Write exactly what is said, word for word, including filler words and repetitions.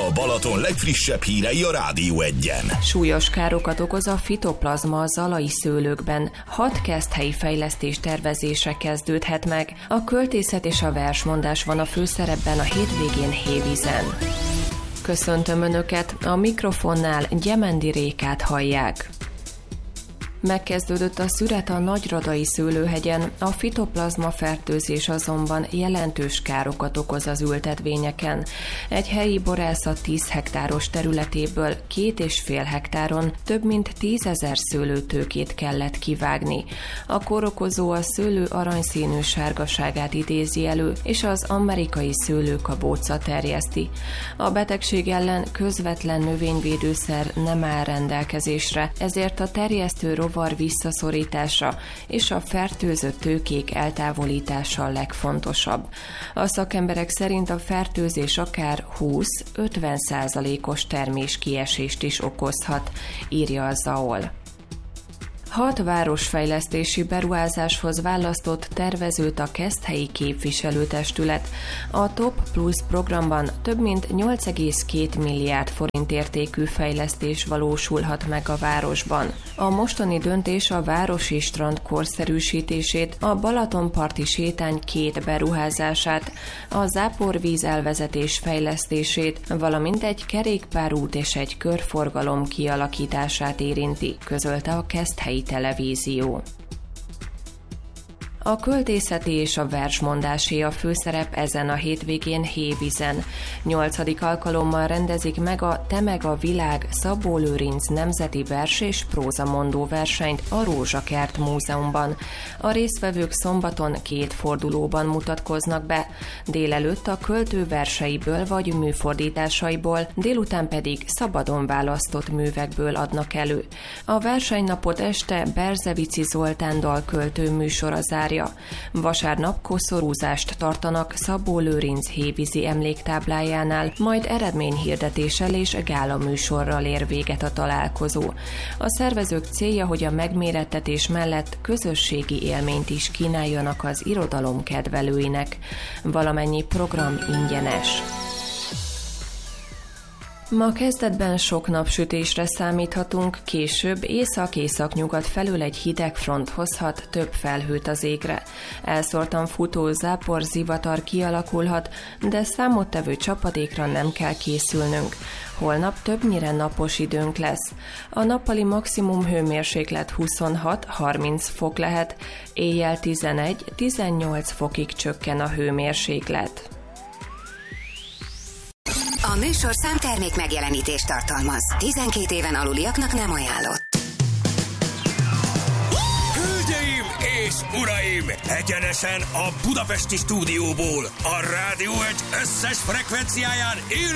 A Balaton legfrissebb hírei a Rádió Egyen. Súlyos károkat okoz a fitoplazma a zalai szőlőkben. Hat keszthelyi fejlesztés tervezése kezdődhet meg. A költészet és a versmondás van a főszerepben a hétvégén Hévízen. Köszöntöm Önöket, a mikrofonnál Gyemendi Rékát hallják. Megkezdődött a szüret a Nagyradai szőlőhegyen, a fitoplazma fertőzés azonban jelentős károkat okoz az ültetvényeken. Egy helyi borászat tíz hektáros területéből két és fél hektáron több mint tízezer szőlőtőkét kellett kivágni. A kórokozó a szőlő aranyszínű sárgaságát idézi elő, és az amerikai szőlőkabóca terjeszti. A betegség ellen közvetlen növényvédőszer nem áll rendelkezésre, ezért a terjesztő rovar visszaszorítása és a fertőzött tőkék eltávolítása a legfontosabb. A szakemberek szerint a fertőzés akár húsz-ötven százalékos terméskiesést is okozhat, írja a zá-ol. Hat városfejlesztési beruházáshoz választott tervezőt a Keszthelyi Képviselőtestület. A Top Plus programban több mint nyolc egész két milliárd forint értékű fejlesztés valósulhat meg a városban. A mostani döntés a városi strand korszerűsítését, a Balatonparti sétány két beruházását, a záporvíz elvezetés fejlesztését, valamint egy kerékpárút és egy körforgalom kialakítását érinti, közölte a Keszthelyi Televízió. A költészeti és a versmondásé a főszerep ezen a hétvégén Hévízen. Nyolcadik alkalommal rendezik meg a Te meg a világ Szabó Lőrinc nemzeti vers- és prózamondó versenyt a Rózsakert Múzeumban. A résztvevők szombaton két fordulóban mutatkoznak be, délelőtt a költő verseiből vagy műfordításaiból, délután pedig szabadon választott művekből adnak elő. A versenynapot este Berzevici Zoltán dalköltő műsora zárja. Vasárnap koszorúzást tartanak Szabó Lőrinc hévízi emléktáblájánál, majd eredményhirdetéssel és gála műsorral ér véget a találkozó. A szervezők célja, hogy a megmérettetés mellett közösségi élményt is kínáljanak az irodalom kedvelőinek. Valamennyi program ingyenes. Ma kezdetben sok napsütésre számíthatunk, később észak-északnyugat felől egy hideg front hozhat több felhőt az égre. Elszórtan futó zápor zivatar kialakulhat, de számottevő csapadékra nem kell készülnünk. Holnap többnyire napos időnk lesz. A nappali maximum hőmérséklet huszonhat-harminc fok lehet, éjjel tizenegy-tizennyolc fokig csökken a hőmérséklet. A műsor számtermék megjelenítést tartalmaz. tizenkét éven aluliaknak nem ajánlott. Hölgyeim és uraim! Egyenesen a budapesti stúdióból, a Rádió Egy összes frekvenciáján élő